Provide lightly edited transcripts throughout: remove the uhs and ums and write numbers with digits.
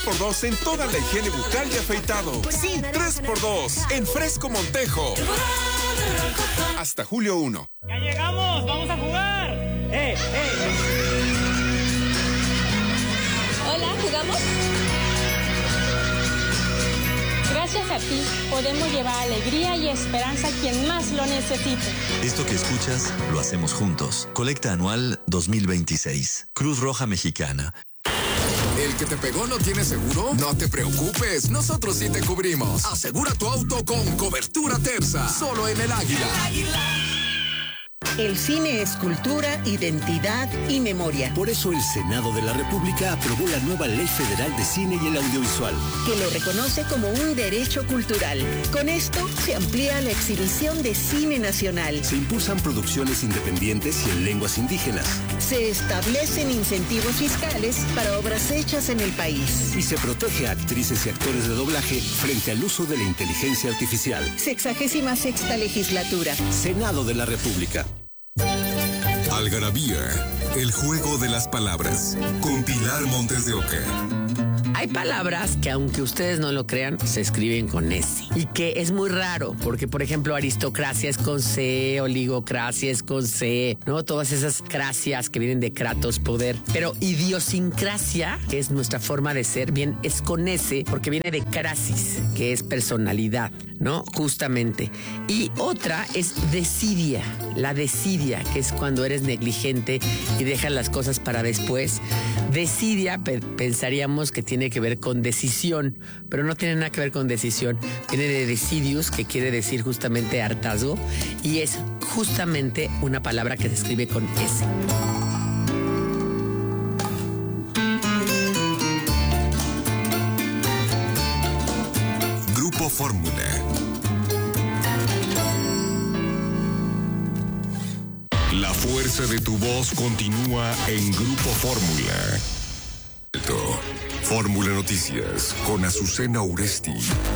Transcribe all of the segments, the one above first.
Por 2 en toda la higiene bucal y afeitado. Sí, 3x2 en Fresco Montejo. Hasta julio 1. ¡Ya llegamos! ¡Vamos a jugar! Hola, ¿jugamos? Gracias a ti, podemos llevar alegría y esperanza a quien más lo necesite. Esto que escuchas, lo hacemos juntos. Colecta anual 2026. Cruz Roja Mexicana. ¿El que te pegó no tiene seguro? No te preocupes, nosotros sí te cubrimos. Asegura tu auto con cobertura Terza, solo en El Águila. El cine es cultura, identidad y memoria. Por eso el Senado de la República aprobó la nueva Ley Federal de Cine y el Audiovisual, que lo reconoce como un derecho cultural. Con esto se amplía la exhibición de cine nacional. Se impulsan producciones independientes y en lenguas indígenas. Se establecen incentivos fiscales para obras hechas en el país. Y se protege a actrices y actores de doblaje frente al uso de la inteligencia artificial. 66ª legislatura. Senado de la República. Algarabía, el juego de las palabras, con Pilar Montes de Oca. Hay palabras que, aunque ustedes no lo crean, se escriben con S. Y que es muy raro, porque, por ejemplo, aristocracia es con C, oligocracia es con C, ¿no? Todas esas cracias que vienen de kratos, poder. Pero idiosincrasia, que es nuestra forma de ser, bien, es con S, porque viene de crasis, que es personalidad, ¿no? Justamente. Y otra es desidia, la desidia, que es cuando eres negligente y dejas las cosas para después. Desidia, pensaríamos que tiene que ver con decisión, pero no tiene nada que ver con decisión. Viene de decidius, que quiere decir justamente hartazgo, y es justamente una palabra que se escribe con S. Grupo Fórmula. La fuerza de tu voz continúa en Grupo Fórmula. Fórmula Noticias con Azucena Uresti.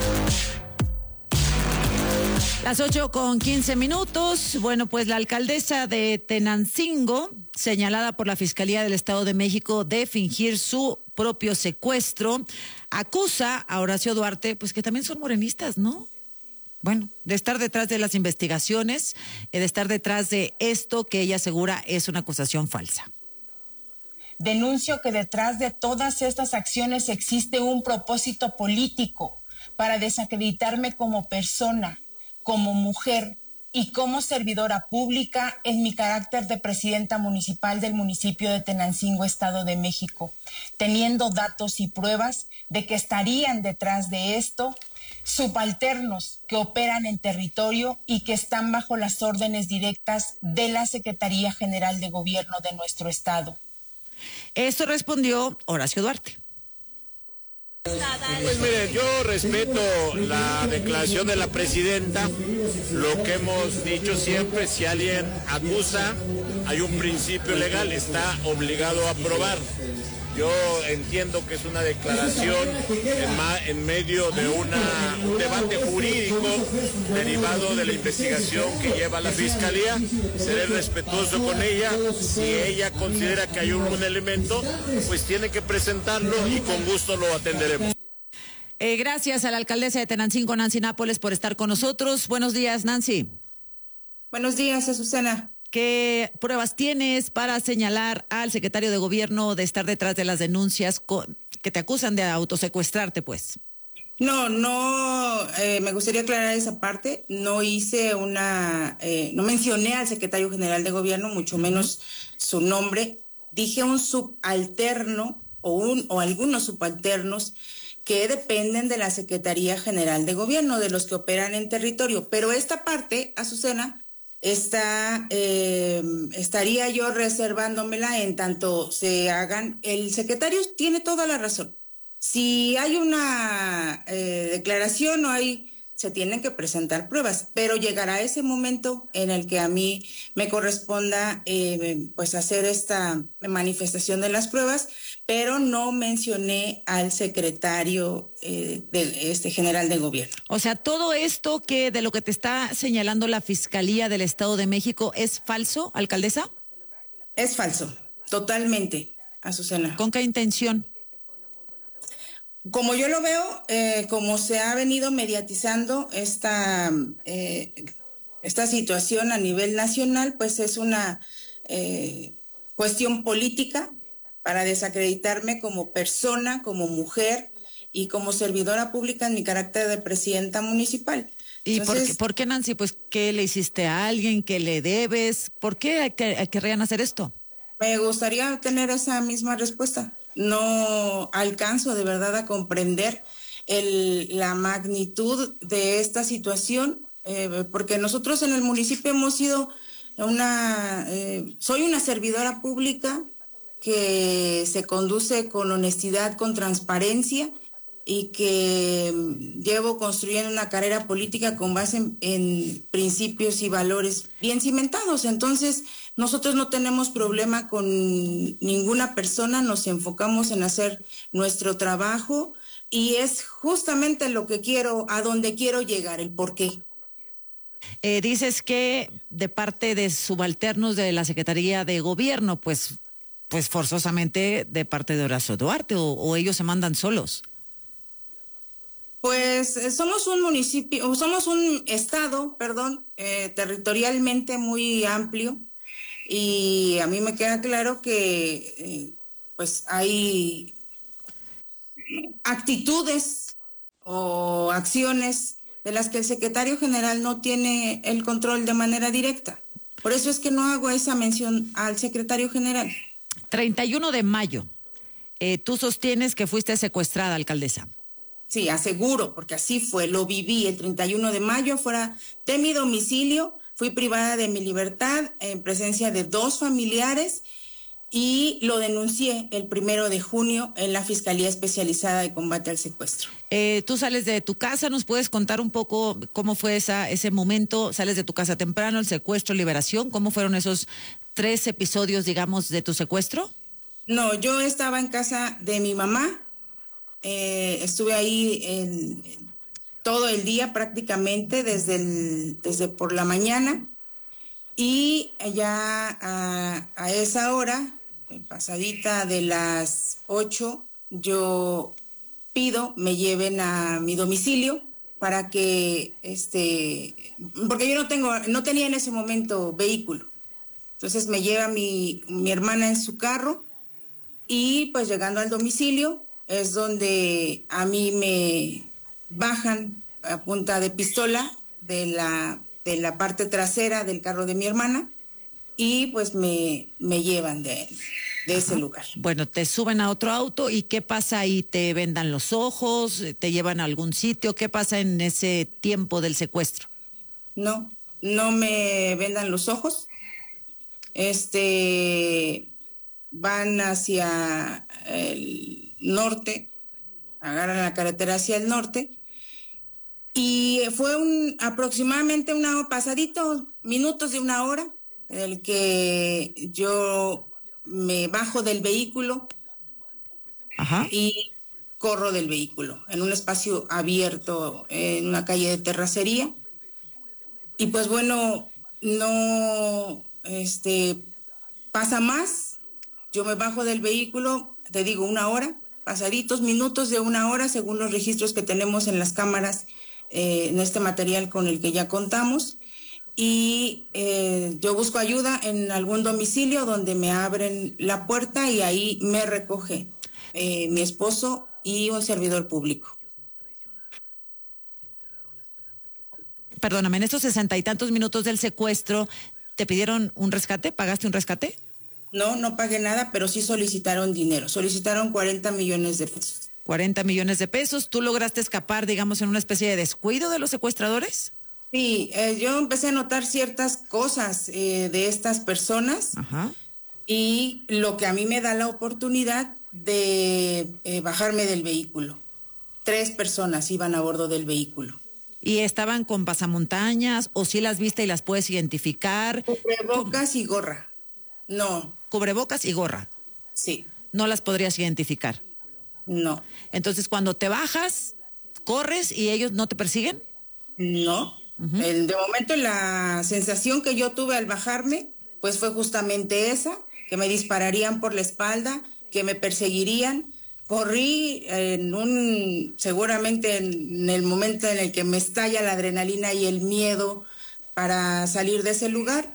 Las 8:15. Bueno, pues la alcaldesa de Tenancingo, señalada por la Fiscalía del Estado de México de fingir su propio secuestro, acusa a Horacio Duarte, pues que también son morenistas, ¿no? Bueno, de estar detrás de las investigaciones, de estar detrás de esto que ella asegura es una acusación falsa. Denuncio que detrás de todas estas acciones existe un propósito político para desacreditarme como persona, como mujer y como servidora pública en mi carácter de presidenta municipal del municipio de Tenancingo, Estado de México, teniendo datos y pruebas de que estarían detrás de esto subalternos que operan en territorio y que están bajo las órdenes directas de la Secretaría General de Gobierno de nuestro estado. Esto respondió Horacio Duarte. Pues miren, yo respeto la declaración de la presidenta. Lo que hemos dicho siempre, si alguien acusa, hay un principio legal, está obligado a probar. Yo entiendo que es una declaración en medio de un debate jurídico derivado de la investigación que lleva la Fiscalía. Seré respetuoso con ella. Si ella considera que hay un elemento, pues tiene que presentarlo y con gusto lo atenderemos. Gracias a la alcaldesa de Tenancingo, Nancy Nápoles, por estar con nosotros. Buenos días, Nancy. Buenos días, Azucena. ¿Qué pruebas tienes para señalar al secretario de Gobierno de estar detrás de las denuncias que te acusan de autosecuestrarte, pues? No, me gustaría aclarar esa parte. No hice no mencioné al secretario general de Gobierno, mucho menos su nombre. Dije un subalterno o algunos subalternos que dependen de la Secretaría General de Gobierno, de los que operan en territorio. Pero esta parte, Azucena, estaría yo reservándomela en tanto se hagan. El secretario tiene toda la razón. Si hay una declaración se tienen que presentar pruebas, pero llegará ese momento en el que a mí me corresponda pues hacer esta manifestación de las pruebas, pero no mencioné al secretario general de Gobierno. O sea, todo esto de lo que te está señalando la Fiscalía del Estado de México es falso, alcaldesa. Es falso, totalmente, Azucena. ¿Con qué intención? Como yo lo veo, como se ha venido mediatizando esta situación a nivel nacional, pues es una cuestión política para desacreditarme como persona, como mujer y como servidora pública en mi carácter de presidenta municipal. ¿Y entonces, por qué, Nancy? Pues, ¿qué le hiciste a alguien? ¿Qué le debes? ¿Por qué querrían hacer esto? Me gustaría tener esa misma respuesta. No alcanzo de verdad a comprender la magnitud de esta situación, porque nosotros en el municipio hemos sido soy una servidora pública que se conduce con honestidad, con transparencia, y que llevo construyendo una carrera política con base en principios y valores bien cimentados. Entonces, nosotros no tenemos problema con ninguna persona, nos enfocamos en hacer nuestro trabajo y es justamente lo que quiero, a donde quiero llegar, el por qué. Dices que de parte de subalternos de la Secretaría de Gobierno, pues forzosamente de parte de Horacio Duarte, o ellos se mandan solos. Pues somos un municipio, somos un estado, territorialmente muy amplio, y a mí me queda claro que pues hay actitudes o acciones de las que el secretario general no tiene el control de manera directa. Por eso es que no hago esa mención al secretario general. 31 de mayo, tú sostienes que fuiste secuestrada, alcaldesa. Sí, aseguro, porque así fue, lo viví el 31 de mayo fuera de mi domicilio, fui privada de mi libertad en presencia de 2 familiares y lo denuncié el 1 de junio en la Fiscalía Especializada de Combate al Secuestro. Tú sales de tu casa, ¿nos puedes contar un poco cómo fue ese momento? Sales de tu casa temprano, el secuestro, liberación, ¿cómo fueron esos 3 episodios, digamos, de tu secuestro? No, yo estaba en casa de mi mamá. Estuve ahí todo el día prácticamente, desde por la mañana, y ya a esa hora, pasadita de las 8, yo pido me lleven a mi domicilio para que, porque yo no tenía en ese momento vehículo. Entonces me lleva mi hermana en su carro y pues llegando al domicilio, es donde a mí me bajan a punta de pistola de la parte trasera del carro de mi hermana y pues me llevan de ese lugar. Bueno, te suben a otro auto y ¿qué pasa ahí? ¿Te vendan los ojos? ¿Te llevan a algún sitio? ¿Qué pasa en ese tiempo del secuestro? No me vendan los ojos. Van hacia el norte, agarran la carretera hacia el norte y fue aproximadamente minutos de una hora en el que yo me bajo del vehículo. Ajá. Y corro del vehículo en un espacio abierto en una calle de terracería y pues bueno, no pasa más. Yo me bajo del vehículo, te digo, una hora, pasaditos minutos de una hora, según los registros que tenemos en las cámaras, en este material con el que ya contamos. Y yo busco ayuda en algún domicilio donde me abren la puerta y ahí me recoge mi esposo y un servidor público. Perdóname, en estos 60 y tantos minutos del secuestro, ¿te pidieron un rescate? ¿Pagaste un rescate? No pagué nada, pero sí solicitaron dinero. Solicitaron 40 millones de pesos. 40 millones de pesos. ¿Tú lograste escapar, digamos, en una especie de descuido de los secuestradores? Sí, yo empecé a notar ciertas cosas de estas personas. Ajá. Y lo que a mí me da la oportunidad de bajarme del vehículo. 3 personas iban a bordo del vehículo. ¿Y estaban con pasamontañas o sí las viste y las puedes identificar? Cubrebocas y gorra. No. Cubrebocas y gorra. Sí. ¿No las podrías identificar? No. Entonces, cuando te bajas, corres y ellos no te persiguen? No. Uh-huh. De momento la sensación que yo tuve al bajarme, pues fue justamente esa, que me dispararían por la espalda, que me perseguirían, corrí seguramente en el momento en el que me estalla la adrenalina y el miedo para salir de ese lugar,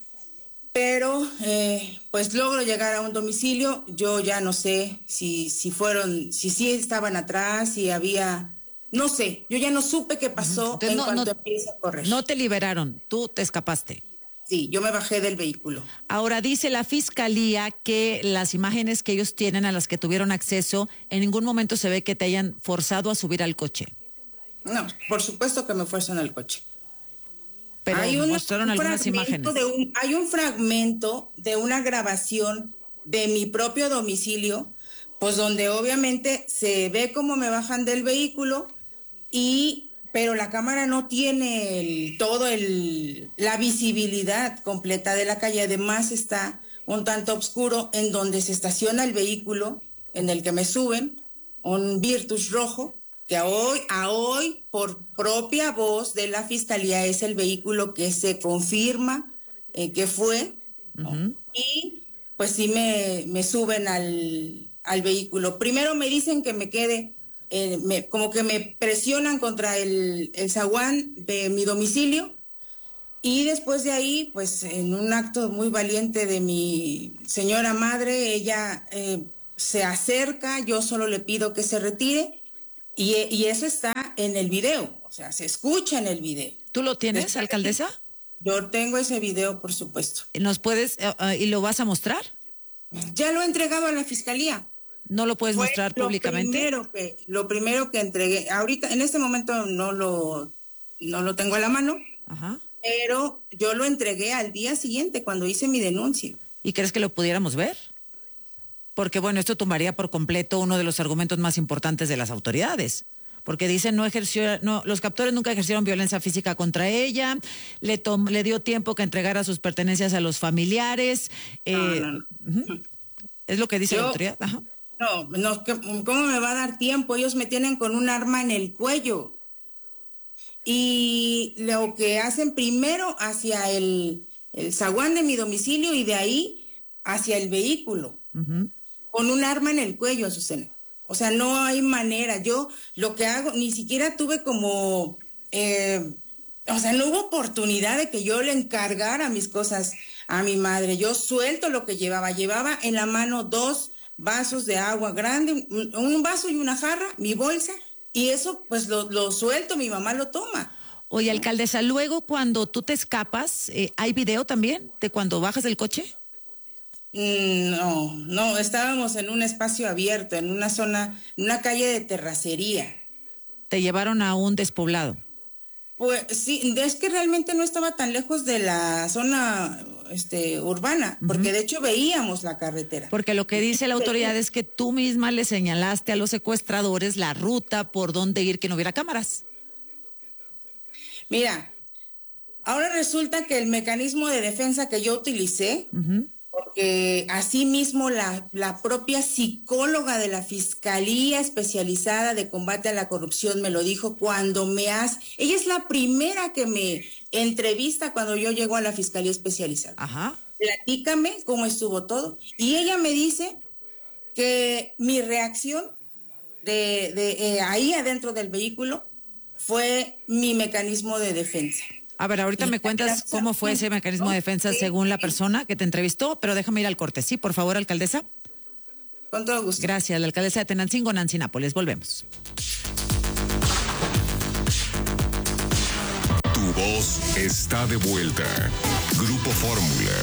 pero pues logro llegar a un domicilio. Yo ya no sé si sí estaban atrás, si había, no sé, yo ya no supe qué pasó. Entonces, cuanto empieza a correr. No te liberaron, tú te escapaste. Sí, yo me bajé del vehículo. Ahora dice la fiscalía que las imágenes que ellos tienen, a las que tuvieron acceso, en ningún momento se ve que te hayan forzado a subir al coche. No, por supuesto que me fuerzan al coche. Pero mostraron algunas imágenes. Hay un fragmento de una grabación de mi propio domicilio, pues donde obviamente se ve cómo me bajan del vehículo, pero la cámara no tiene la visibilidad completa de la calle. Además está un tanto oscuro en donde se estaciona el vehículo en el que me suben, un Virtus rojo, que a hoy, por propia voz de la fiscalía, es el vehículo que se confirma que fue, ¿no? Y pues sí me suben al vehículo. Primero me dicen que me quede, como que me presionan contra el zaguán de mi domicilio, y después de ahí, pues en un acto muy valiente de mi señora madre, ella se acerca, yo solo le pido que se retire. Y eso está en el video, o sea, se escucha en el video. ¿Tú lo tienes, alcaldesa? Yo tengo ese video, por supuesto. ¿Nos puedes, y lo vas a mostrar? Ya lo he entregado a la fiscalía. ¿No lo puedes mostrar públicamente? Lo primero que entregué, ahorita, en este momento no lo tengo a la mano, pero yo lo entregué al día siguiente cuando hice mi denuncia. ¿Y crees que lo pudiéramos ver? Porque, bueno, esto tumbaría por completo uno de los argumentos más importantes de las autoridades. Porque dicen los captores nunca ejercieron violencia física contra ella, le dio tiempo que entregara sus pertenencias a los familiares. No. Es lo que dice la autoridad. Ajá. No, ¿cómo me va a dar tiempo? Ellos me tienen con un arma en el cuello. Y lo que hacen primero hacia el zaguán de mi domicilio y de ahí hacia el vehículo. Con un arma en el cuello, Azucena. O sea, no hay manera. Yo lo que hago, ni siquiera tuve como, o sea, no hubo oportunidad de que yo le encargara mis cosas a mi madre. Yo suelto lo que llevaba. Llevaba en la mano 2 vasos de agua grande, un vaso y una jarra, mi bolsa, y eso pues lo suelto, mi mamá lo toma. Oye, alcaldesa, luego cuando tú te escapas, ¿hay video también de cuando bajas del coche? No, estábamos en un espacio abierto, en una zona, en una calle de terracería. ¿Te llevaron a un despoblado? Pues sí, es que realmente no estaba tan lejos de la zona urbana, porque de hecho veíamos la carretera. Porque lo que dice la autoridad es que tú misma le señalaste a los secuestradores la ruta por donde ir, que no hubiera cámaras. Mira, ahora resulta que el mecanismo de defensa que yo utilicé, porque asimismo la propia psicóloga de la Fiscalía Especializada de Combate a la Corrupción me lo dijo cuando ella es la primera que me entrevista cuando yo llego a la Fiscalía Especializada. Platícame cómo estuvo todo. Y ella me dice que mi reacción de ahí adentro del vehículo fue mi mecanismo de defensa. A ver, ahorita me cuentas cómo fue ese mecanismo de defensa según la persona que te entrevistó, pero déjame ir al corte. Sí, por favor, alcaldesa. Con todo gusto. Gracias, la alcaldesa de Tenancingo, Nancy Nápoles. Volvemos. Tu voz está de vuelta. Grupo Fórmula.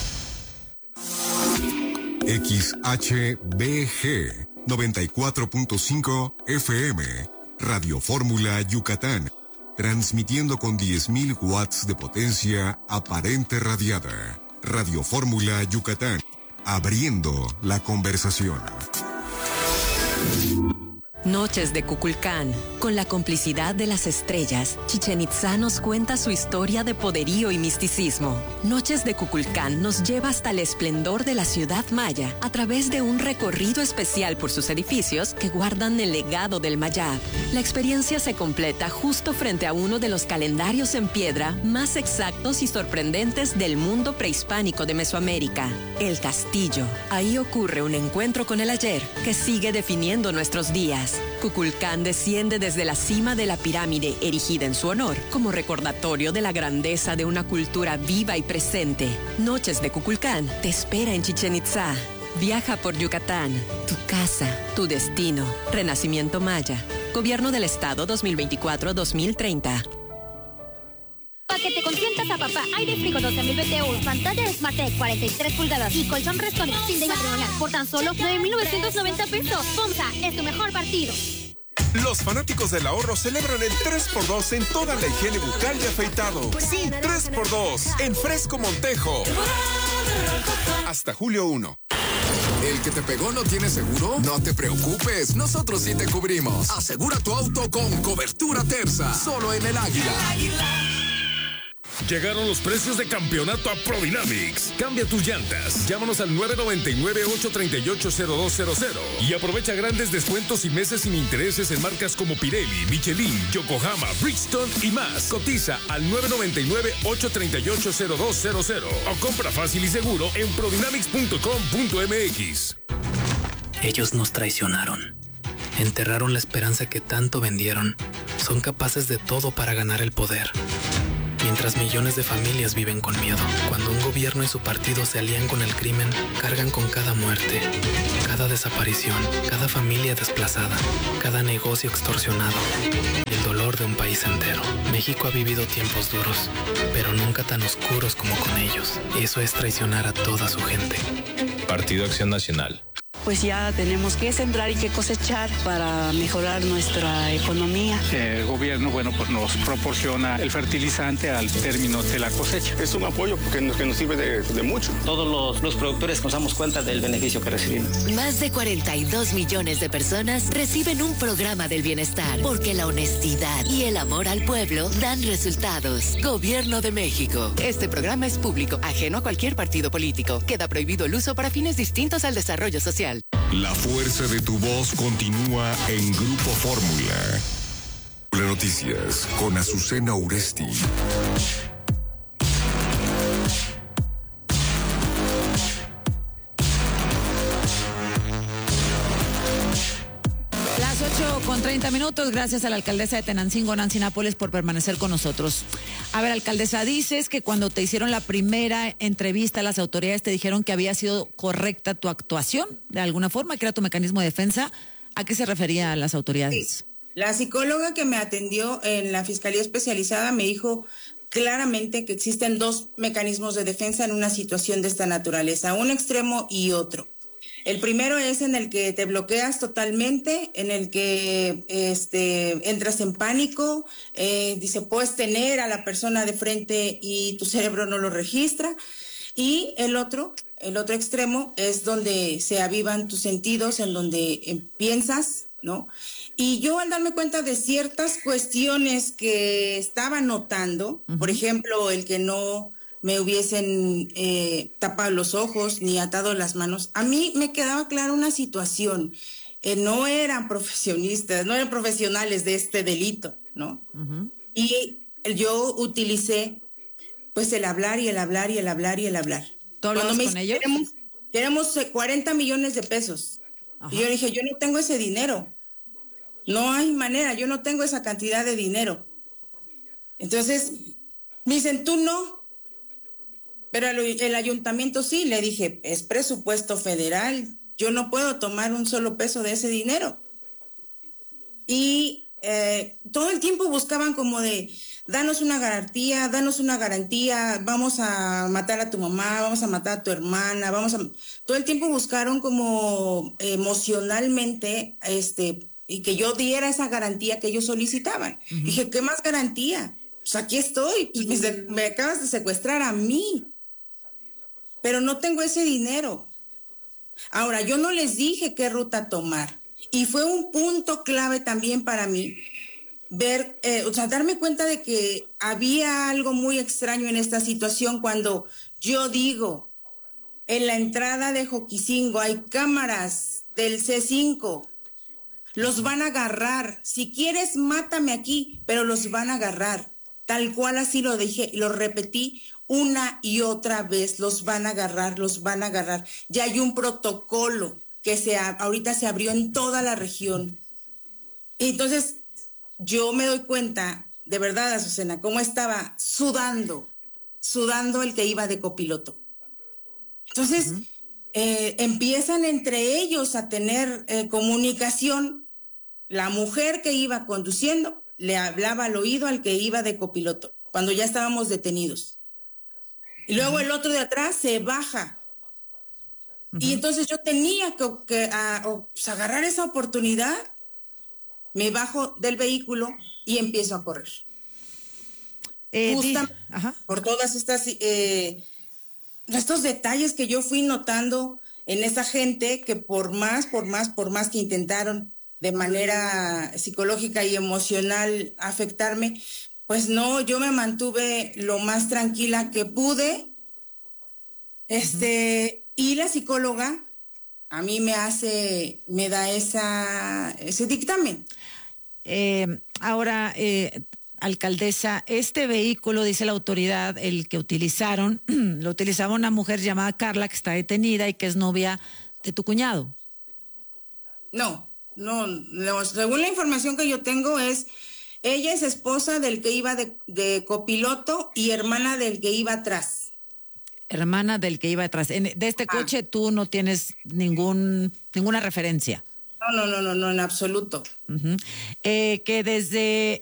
XHBG 94.5 FM. Radio Fórmula Yucatán. Transmitiendo con 10.000 watts de potencia aparente radiada. Radio Fórmula Yucatán. Abriendo la conversación. Noches de Kukulcán. Con la complicidad de las estrellas, Chichén Itzá nos cuenta su historia de poderío y misticismo. Noches de Kukulcán nos lleva hasta el esplendor de la ciudad maya a través de un recorrido especial por sus edificios que guardan el legado del Mayab. La experiencia se completa justo frente a uno de los calendarios en piedra más exactos y sorprendentes del mundo prehispánico de Mesoamérica, el Castillo. Ahí ocurre un encuentro con el ayer que sigue definiendo nuestros días. Kukulcán desciende desde la cima de la pirámide erigida en su honor, como recordatorio de la grandeza de una cultura viva y presente. Noches de Kukulcán te espera en Chichén Itzá. Viaja por Yucatán, tu casa, tu destino. Renacimiento Maya. Gobierno del Estado 2024-2030. Para que te consientas a papá, aire frigo 12.000 BTU, pantalla Smartec 43 pulgadas y colchón Restonic sin de matrimonial por tan solo 9,990 pesos. FOMSA es tu mejor partido. Los fanáticos del ahorro celebran el 3x2 en toda la higiene bucal y afeitado. Sí, 3x2 en Fresco Montejo. Hasta julio 1. ¿El que te pegó no tiene seguro? No te preocupes, nosotros sí te cubrimos. Asegura tu auto con cobertura Terza, solo en el Águila. Llegaron los precios de campeonato a Prodynamics. Cambia tus llantas. Llámanos al 999-838-0200 y aprovecha grandes descuentos y meses sin intereses en marcas como Pirelli, Michelin, Yokohama, Bridgestone y más. Cotiza al 999-838-0200 o compra fácil y seguro en prodynamics.com.mx. Ellos nos traicionaron. Enterraron la esperanza que tanto vendieron. Son capaces de todo para ganar el poder. Mientras millones de familias viven con miedo, cuando un gobierno y su partido se alían con el crimen, cargan con cada muerte, cada desaparición, cada familia desplazada, cada negocio extorsionado, el dolor de un país entero. México ha vivido tiempos duros, pero nunca tan oscuros como con ellos. Eso es traicionar a toda su gente. Partido Acción Nacional. Pues ya tenemos que sembrar y que cosechar para mejorar nuestra economía. El gobierno, pues nos proporciona el fertilizante al término de la cosecha. Es un apoyo que nos sirve de mucho. Todos los productores nos damos cuenta del beneficio que recibimos. Más de 42 millones de personas reciben un programa del bienestar, porque la honestidad y el amor al pueblo dan resultados. Gobierno de México. Este programa es público, ajeno a cualquier partido político. Queda prohibido el uso para fines distintos al desarrollo social. La fuerza de tu voz continúa en Grupo Fórmula. Las noticias con Azucena Uresti. Las 8:30. Gracias a la alcaldesa de Tenancingo, Nancy Nápoles, por permanecer con nosotros. A ver, alcaldesa, dices que cuando te hicieron la primera entrevista, las autoridades te dijeron que había sido correcta tu actuación, de alguna forma, que era tu mecanismo de defensa. ¿A qué se refería a las autoridades? Sí. La psicóloga que me atendió en la Fiscalía Especializada me dijo claramente que existen dos mecanismos de defensa en una situación de esta naturaleza, un extremo y otro. El primero es en el que te bloqueas totalmente, en el que entras en pánico, puedes tener a la persona de frente y tu cerebro no lo registra. Y el otro extremo es donde se avivan tus sentidos, en donde piensas, ¿no? Y yo al darme cuenta de ciertas cuestiones que estaba notando, por ejemplo, el que no me hubiesen tapado los ojos ni atado las manos, a mí me quedaba clara una situación. No eran profesionistas, no eran profesionales de este delito, ¿no? Y yo utilicé pues el hablar y el hablar y el hablar y el hablar. ¿Tú hablabas con ellos? Queremos 40 millones de pesos. Ajá. Y yo dije, yo no tengo ese dinero. No hay manera, yo no tengo esa cantidad de dinero. Entonces, me dicen, tú no. Pero el ayuntamiento sí. Le dije, es presupuesto federal. Yo no puedo tomar un solo peso de ese dinero. Y todo el tiempo buscaban como de, danos una garantía, vamos a matar a tu mamá, vamos a matar a tu hermana, todo el tiempo buscaron como emocionalmente, y que yo diera esa garantía que ellos solicitaban. Dije, ¿qué más garantía? Pues aquí estoy, pues me acabas de secuestrar a mí, pero no tengo ese dinero. Ahora, yo no les dije qué ruta tomar. Y fue un punto clave también para mí ver, darme cuenta de que había algo muy extraño en esta situación cuando yo digo, en la entrada de Joquicingo hay cámaras del C5, los van a agarrar, si quieres mátame aquí, pero los van a agarrar, tal cual así lo dije, lo repetí una y otra vez, los van a agarrar, ya hay un protocolo que ahorita se abrió en toda la región. Y entonces yo me doy cuenta, de verdad, Azucena, cómo estaba sudando el que iba de copiloto. Entonces, empiezan entre ellos a tener comunicación. La mujer que iba conduciendo le hablaba al oído al que iba de copiloto, cuando ya estábamos detenidos. Y luego el otro de atrás se baja. Y entonces yo tenía que agarrar esa oportunidad, me bajo del vehículo y empiezo a correr. Justamente por todas estas estos detalles que yo fui notando en esa gente que por más que intentaron de manera psicológica y emocional afectarme, pues no, yo me mantuve lo más tranquila que pude. Y la psicóloga a mí me da ese dictamen. Ahora, alcaldesa, este vehículo, dice la autoridad, el que utilizaron, lo utilizaba una mujer llamada Carla, que está detenida y que es novia de tu cuñado. No, según la información que yo tengo ella es esposa del que iba de copiloto y hermana del que iba atrás. Hermana del que iba atrás. De este coche tú no tienes ninguna referencia. No, en absoluto. Que desde